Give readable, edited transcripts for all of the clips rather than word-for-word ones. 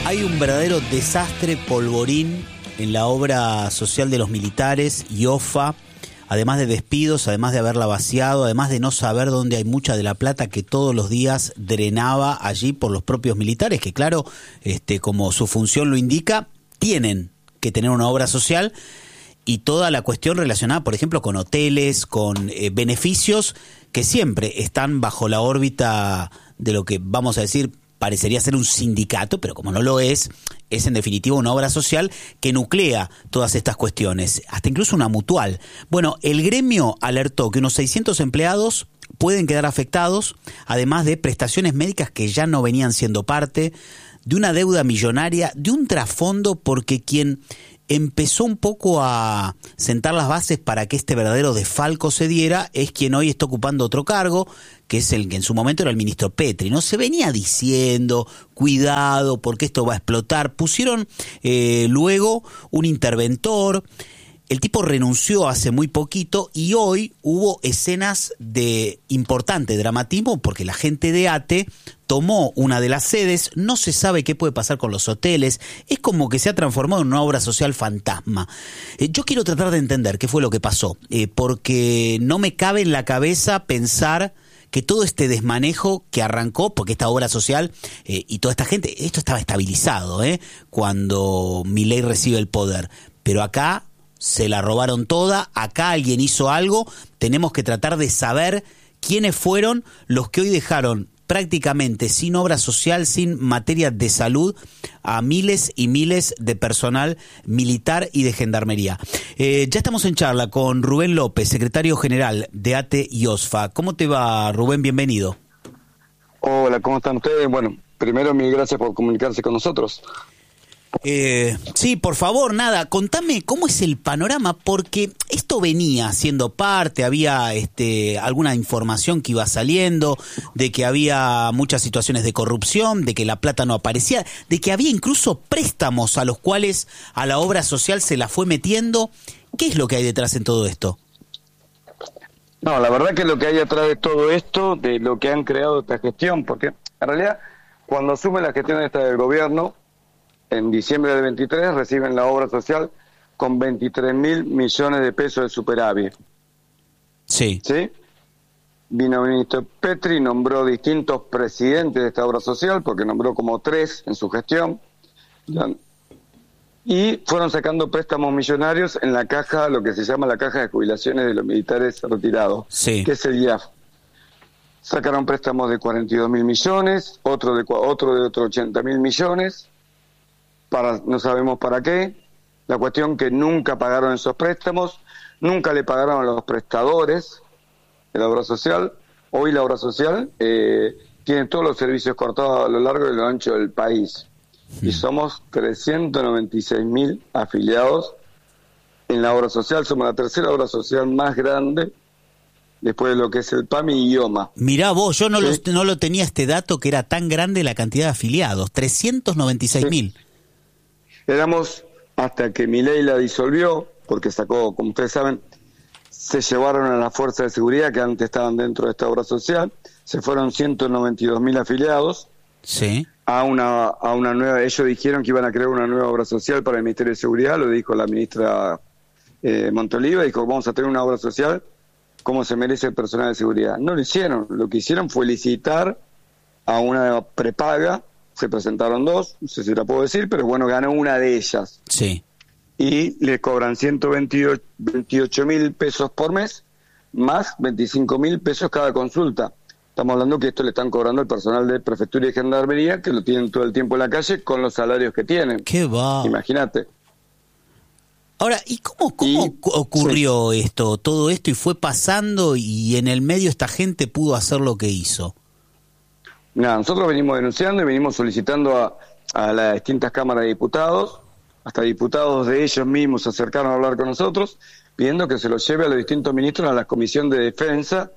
Hay un verdadero desastre, polvorín, en la obra social de los militares y OFA, además de despidos, además de haberla vaciado, además de no saber dónde hay mucha de la plata que todos los días drenaba allí por los propios militares, que claro, como su función lo indica, tienen que tener una obra social, y toda la cuestión relacionada, por ejemplo, con hoteles, con beneficios que siempre están bajo la órbita de lo que, vamos a decir, parecería ser un sindicato, pero como no lo es en definitiva una obra social que nuclea todas estas cuestiones, hasta incluso una mutual. Bueno, el gremio alertó que unos 600 empleados pueden quedar afectados, además de prestaciones médicas que ya no venían siendo parte, de una deuda millonaria, de un trasfondo, porque quien empezó un poco a sentar las bases para que este verdadero desfalco se diera es quien hoy está ocupando otro cargo, que es el que en su momento era el ministro Petri. No se venía diciendo, cuidado, porque esto va a explotar. Pusieron luego un interventor. El tipo renunció hace muy poquito y hoy hubo escenas de importante dramatismo porque la gente de ATE tomó una de las sedes, no se sabe qué puede pasar con los hoteles, es como que se ha transformado en una obra social fantasma. Yo quiero tratar de entender qué fue lo que pasó, porque no me cabe en la cabeza pensar que todo este desmanejo que arrancó, porque esta obra social y toda esta gente, esto estaba estabilizado cuando Milei recibe el poder, pero acá se la robaron toda, acá alguien hizo algo, tenemos que tratar de saber quiénes fueron los que hoy dejaron prácticamente sin obra social, sin materia de salud, a miles y miles de personal militar y de gendarmería. Ya estamos en charla con Rubén López, secretario general de ATE y OSFA. ¿Cómo te va, Rubén? Bienvenido. Hola, ¿cómo están ustedes? Bueno, primero mil gracias por comunicarse con nosotros. Sí, por favor, nada, contame cómo es el panorama, porque esto venía siendo parte, había alguna información que iba saliendo, de que había muchas situaciones de corrupción, de que la plata no aparecía, de que había incluso préstamos a los cuales a la obra social se la fue metiendo. ¿Qué es lo que hay detrás en todo esto? No, la verdad que lo que hay atrás de todo esto, de lo que han creado esta gestión, porque en realidad cuando asume la gestión esta del gobierno, en diciembre del 23 reciben la obra social con 23.000 millones de pesos de superávit. Sí. ¿Sí? Vino el ministro Petri, nombró distintos presidentes de esta obra social, porque nombró como 3 en su gestión, y fueron sacando préstamos millonarios en la caja, lo que se llama la caja de jubilaciones de los militares retirados, sí, que es el IAF. Sacaron préstamos de 42.000 millones, otro de otros 80.000 millones, no sabemos para qué. La cuestión que nunca pagaron esos préstamos, nunca le pagaron a los prestadores de la obra social. Hoy la obra social tiene todos los servicios cortados a lo largo y a lo ancho del país. Y somos 396.000 afiliados en la obra social. Somos la tercera obra social más grande después de lo que es el PAMI y IOMA. Mirá vos, yo no lo tenía este dato, que era tan grande la cantidad de afiliados, 396.000. Sí. Éramos, hasta que Milei la disolvió, porque sacó, como ustedes saben, se llevaron a las fuerzas de seguridad que antes estaban dentro de esta obra social, se fueron 192.000 afiliados. Sí. A una nueva, ellos dijeron que iban a crear una nueva obra social para el Ministerio de Seguridad, lo dijo la ministra Montoliva, dijo, vamos a tener una obra social como se merece el personal de seguridad. No lo hicieron, lo que hicieron fue licitar a una prepaga. Se presentaron 2, no sé si la puedo decir, pero bueno, ganó una de ellas. Sí. Y le cobran 128.000 pesos por mes, más 25.000 pesos cada consulta. Estamos hablando que esto le están cobrando al personal de prefectura y gendarmería, que lo tienen todo el tiempo en la calle con los salarios que tienen. ¿Qué va? Imagínate. Ahora, ¿y cómo ocurrió todo esto, y fue pasando, y en el medio esta gente pudo hacer lo que hizo? Nada, nosotros venimos denunciando y venimos solicitando a las distintas cámaras de diputados, hasta diputados de ellos mismos se acercaron a hablar con nosotros, pidiendo que se los lleve a los distintos ministros a la Comisión de Defensa,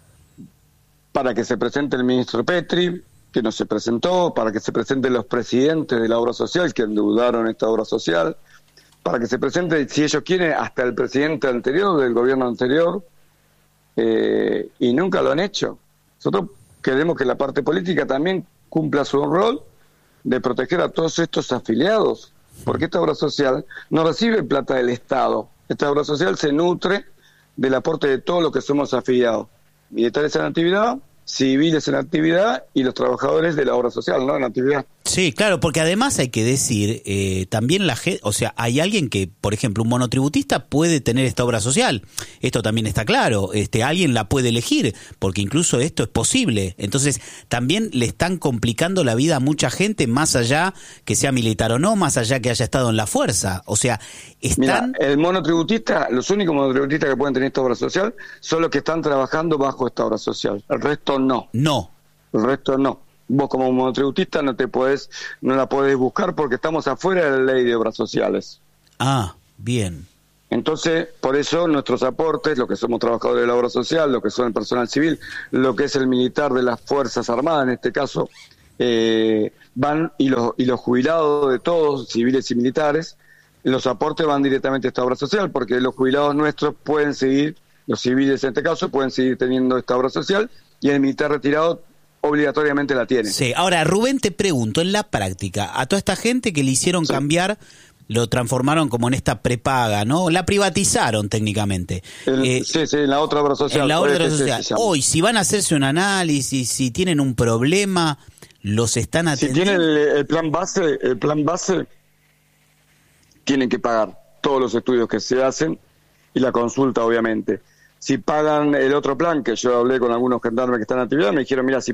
para que se presente el ministro Petri, que no se presentó, para que se presenten los presidentes de la obra social, que endeudaron esta obra social, para que se presente, si ellos quieren, hasta el presidente anterior, del gobierno anterior, y nunca lo han hecho. Nosotros queremos que la parte política también cumpla su rol de proteger a todos estos afiliados, porque esta obra social no recibe plata del Estado. Esta obra social se nutre del aporte de todos los que somos afiliados, militares en actividad, civiles en actividad y los trabajadores de la obra social, ¿no? En actividad. Sí, claro, porque además hay que decir, también la gente, o sea, hay alguien que, por ejemplo, un monotributista puede tener esta obra social, esto también está claro, alguien la puede elegir, porque incluso esto es posible, entonces también le están complicando la vida a mucha gente, más allá que sea militar o no, más allá que haya estado en la fuerza, o sea, están... Mira, el monotributista, los únicos monotributistas que pueden tener esta obra social son los que están trabajando bajo esta obra social, el resto no. No. El resto no. Vos como monotributista no la podés buscar porque estamos afuera de la ley de obras sociales. Ah, bien. Entonces, por eso nuestros aportes, lo que somos trabajadores de la obra social, lo que son el personal civil, lo que es el militar de las Fuerzas Armadas en este caso, van y los jubilados de todos, civiles y militares, los aportes van directamente a esta obra social porque los jubilados nuestros pueden seguir, los civiles en este caso, pueden seguir teniendo esta obra social y el militar retirado obligatoriamente la tiene. Sí, ahora Rubén, te pregunto, en la práctica, a toda esta gente que le hicieron cambiar, lo transformaron como en esta prepaga, ¿no? La privatizaron técnicamente. Sí, en la otra obra social. En la otra social. Hoy, si van a hacerse un análisis, si tienen un problema, los están atendiendo. Si tienen el plan base, tienen que pagar todos los estudios que se hacen y la consulta, obviamente. Si pagan el otro plan, que yo hablé con algunos gendarmes que están en actividad, me dijeron, mira, si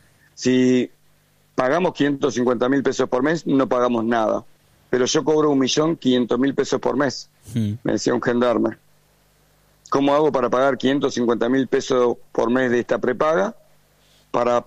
pagamos 550.000 pesos por mes, no pagamos nada. Pero yo cobro 1.500.000 pesos por mes, me decía un gendarme. ¿Cómo hago para pagar 550.000 pesos por mes de esta prepaga para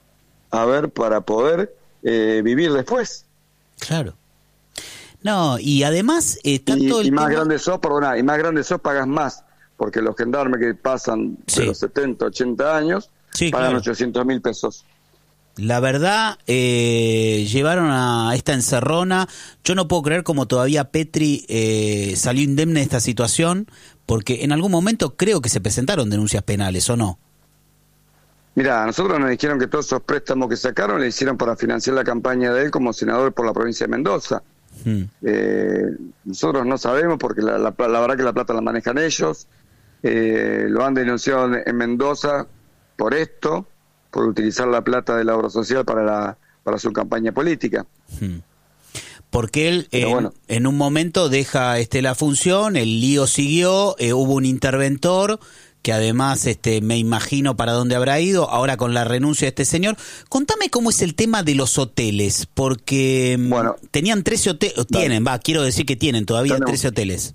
poder vivir después? Claro. No, y además está todo el más tema... grande sos, pagas más. Porque los gendarmes que pasan de los 70, 80 años pagan 800.000 pesos. La verdad, llevaron a esta encerrona. Yo no puedo creer cómo todavía Petri salió indemne de esta situación, porque en algún momento creo que se presentaron denuncias penales, ¿o no? Mira, a nosotros nos dijeron que todos esos préstamos que sacaron le hicieron para financiar la campaña de él como senador por la provincia de Mendoza. Nosotros no sabemos porque la verdad que la plata la manejan ellos. Lo han denunciado en Mendoza por esto, por utilizar la plata de la obra social para su campaña política. Porque él en un momento deja la función, el lío siguió, hubo un interventor que además me imagino para dónde habrá ido, ahora con la renuncia de este señor. Contame cómo es el tema de los hoteles, porque tenían 13 hoteles, quiero decir que tienen todavía 13 hoteles.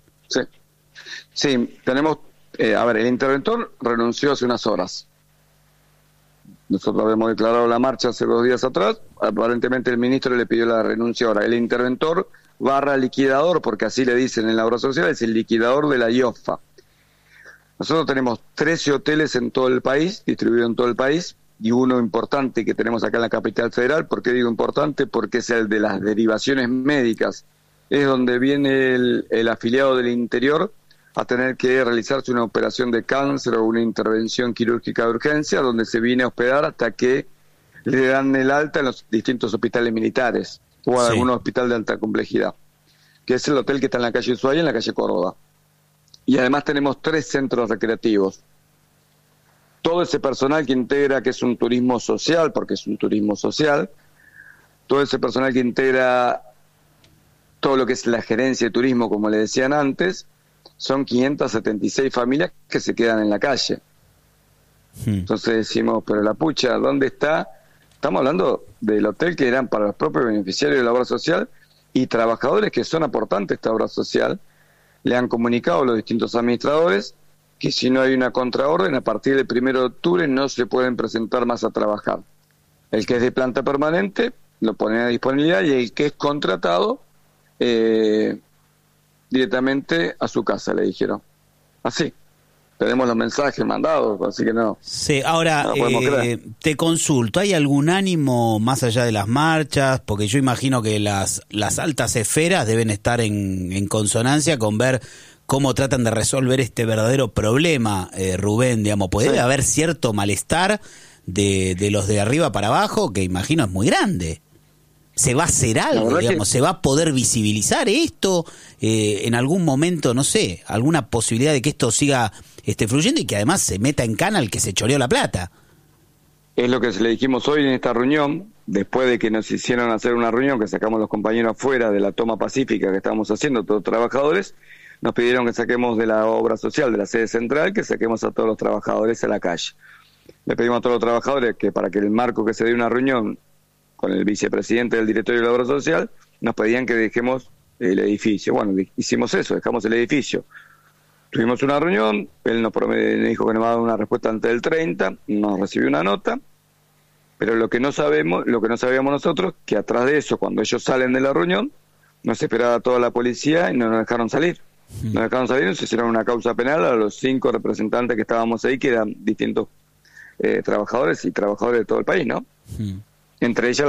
Sí, tenemos... el interventor renunció hace unas horas. Nosotros habíamos declarado la marcha hace 2 días atrás. Aparentemente el ministro le pidió la renuncia ahora. El interventor / liquidador, porque así le dicen en la obra social, es el liquidador de la IOFA. Nosotros tenemos 13 hoteles en todo el país, distribuidos en todo el país, y uno importante que tenemos acá en la capital federal. ¿Por qué digo importante? Porque es el de las derivaciones médicas. Es donde viene el afiliado del interior a tener que realizarse una operación de cáncer o una intervención quirúrgica de urgencia, donde se viene a hospedar hasta que le dan el alta en los distintos hospitales militares o en algún hospital de alta complejidad, que es el hotel que está en la calle Ushuaia y en la calle Córdoba. Y además tenemos 3 centros recreativos. Todo ese personal que integra, que es un turismo social, porque es un turismo social, todo ese personal que integra todo lo que es la gerencia de turismo, como le decían antes, son 576 familias que se quedan en la calle. Entonces decimos, pero la pucha, ¿dónde está? Estamos hablando del hotel que eran para los propios beneficiarios de la obra social y trabajadores que son aportantes a esta obra social. Le han comunicado a los distintos administradores que si no hay una contraorden, a partir del 1 de octubre no se pueden presentar más a trabajar. El que es de planta permanente lo ponen a disponibilidad y el que es contratado directamente a su casa, le dijeron. Así. Tenemos los mensajes mandados, así que no. Sí, ahora te consulto, ¿hay algún ánimo más allá de las marchas? Porque yo imagino que las altas esferas deben estar en consonancia con ver cómo tratan de resolver este verdadero problema, Rubén, digamos. ¿Puede haber cierto malestar de los de arriba para abajo, que imagino es muy grande? ¿Se va a hacer algo, digamos? ¿Se va a poder visibilizar esto? En algún momento, no sé, alguna posibilidad de que esto siga fluyendo y que además se meta en cana el que se choreó la plata. Es lo que le dijimos hoy en esta reunión, después de que nos hicieron hacer una reunión, que sacamos los compañeros afuera de la toma pacífica que estábamos haciendo, todos los trabajadores, nos pidieron que saquemos de la obra social, de la sede central, que saquemos a todos los trabajadores a la calle. Le pedimos a todos los trabajadores que para que el marco que se dé una reunión con el vicepresidente del directorio de la obra social, nos pedían que dejemos el edificio. Bueno, hicimos eso, dejamos el edificio. Tuvimos una reunión, él nos dijo que nos va a dar una respuesta antes del 30, nos recibió una nota, pero lo que no sabíamos nosotros, que atrás de eso, cuando ellos salen de la reunión, nos esperaba toda la policía y no nos dejaron salir. Nos dejaron salir y nos hicieron una causa penal a los 5 representantes que estábamos ahí, que eran distintos trabajadores y trabajadores de todo el país, ¿no? Entre ellas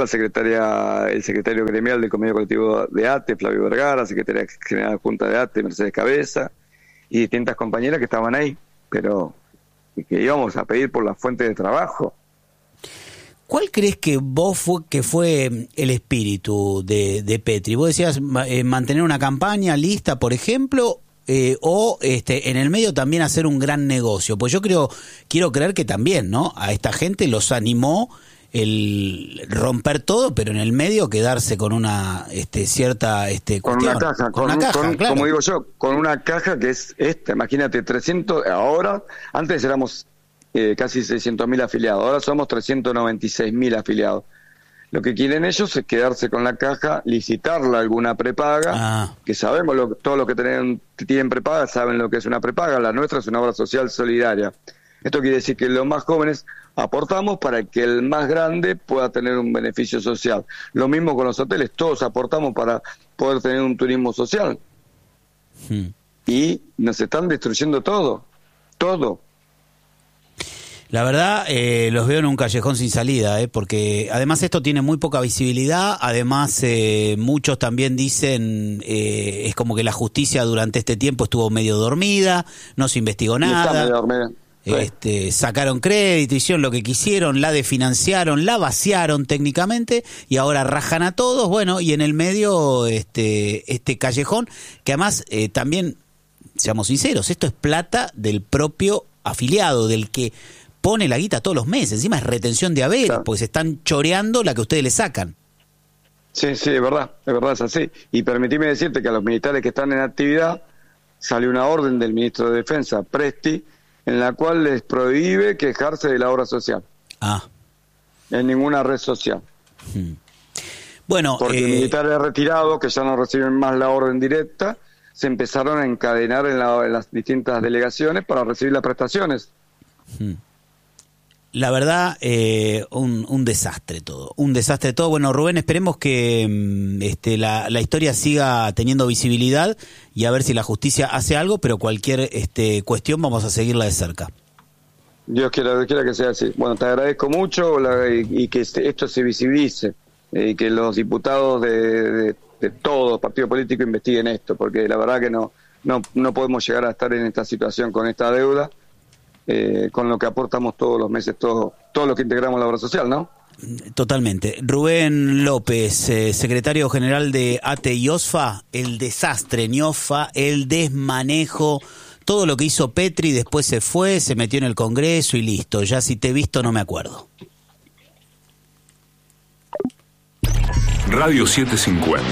el secretario gremial del Convenio Colectivo de ATE, Flavio Vergara, secretaria general junta de ATE, Mercedes Cabeza, y distintas compañeras que estaban ahí, pero que íbamos a pedir por la fuente de trabajo. ¿Cuál crees que fue el espíritu de Petri? Vos decías mantener una campaña lista, por ejemplo, o en el medio también hacer un gran negocio. Pues yo quiero creer que también, ¿no? A esta gente los animó el romper todo, pero en el medio quedarse con una cierta con cuestión. Una caja, claro. Como digo yo, con una caja que es imagínate, 300, ahora, antes éramos casi 600.000 afiliados, ahora somos 396.000 afiliados. Lo que quieren ellos es quedarse con la caja, licitarla alguna prepaga, que sabemos, todos los que tienen prepaga saben lo que es una prepaga, la nuestra es una obra social solidaria. Esto quiere decir que los más jóvenes aportamos para que el más grande pueda tener un beneficio social. Lo mismo con los hoteles, todos aportamos para poder tener un turismo social. Y nos están destruyendo todo. La verdad, los veo en un callejón sin salida, porque además esto tiene muy poca visibilidad, además muchos también dicen, es como que la justicia durante este tiempo estuvo medio dormida, no se investigó nada. Está medio dormida. Sacaron crédito, hicieron lo que quisieron, la desfinanciaron, la vaciaron técnicamente y ahora rajan a todos, bueno, y en el medio este callejón, que además también, seamos sinceros, esto es plata del propio afiliado, del que pone la guita todos los meses, encima es retención de haberes, claro, porque se están choreando la que ustedes le sacan. Sí, es verdad, es así. Y permitime decirte que a los militares que están en actividad salió una orden del ministro de Defensa, Presti, en la cual les prohíbe quejarse de la obra social. En ninguna red social. Bueno, porque militares retirados que ya no reciben más la orden directa se empezaron a encadenar en las distintas delegaciones para recibir las prestaciones. La verdad, un desastre todo. Bueno, Rubén, esperemos que la historia siga teniendo visibilidad y a ver si la justicia hace algo, pero cualquier cuestión vamos a seguirla de cerca. Dios quiera que sea así. Bueno, te agradezco mucho y que esto se visibilice y que los diputados de todos los partidos políticos investiguen esto, porque la verdad que no podemos llegar a estar en esta situación con esta deuda. Con lo que aportamos todos los meses, todos los que integramos la obra social, ¿no? Totalmente. Rubén López, secretario general de ATE y OSFA, el desastre en OSFA, el desmanejo, todo lo que hizo Petri, después se fue, se metió en el Congreso y listo. Ya si te he visto no me acuerdo. Radio 750.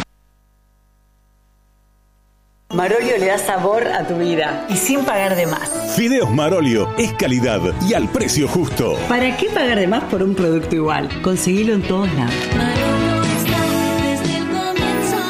Marolio le da sabor a tu vida y sin pagar de más. Fideos Marolio es calidad y al precio justo. ¿Para qué pagar de más por un producto igual? Conseguilo en todos lados. Marolio está desde el comienzo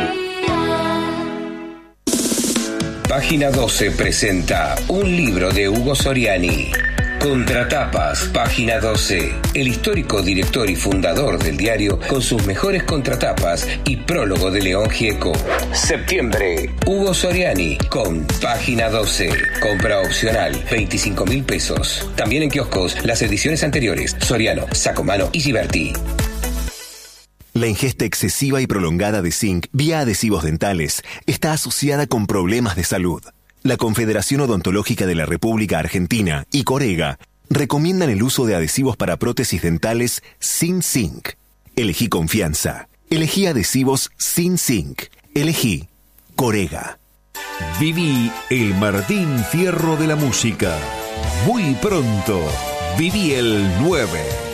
del día. Página 12 presenta un libro de Hugo Soriani. Contratapas, página 12. El histórico director y fundador del diario con sus mejores contratapas y prólogo de León Gieco. Septiembre, Hugo Soriani con página 12. Compra opcional, 25.000 pesos. También en kioscos las ediciones anteriores. Soriano, Sacomano y Giberti. La ingesta excesiva y prolongada de zinc vía adhesivos dentales está asociada con problemas de salud. La Confederación Odontológica de la República Argentina y Corega recomiendan el uso de adhesivos para prótesis dentales sin zinc. Elegí confianza. Elegí adhesivos sin zinc. Elegí Corega. Viví el Martín Fierro de la música. Muy pronto, viví el 9.